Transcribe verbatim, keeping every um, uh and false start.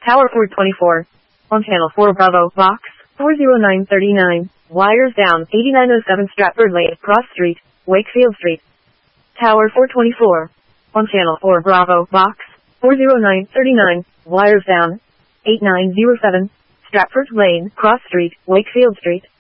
Tower four twenty-four. On channel four Bravo, box, four oh nine thirty-nine. Wires down, eighty-nine oh seven Stratford Lane, Cross Street, Wakefield Street. Tower four twenty-four. On channel four Bravo, box, four oh nine thirty-nine. Wires down, eighty-nine oh seven Stratford Lane, Cross Street, Wakefield Street.